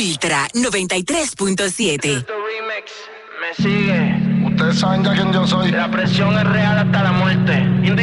Ultra 93.7. Me sigue. Ustedes saben ya quién yo soy. La presión es real hasta la muerte.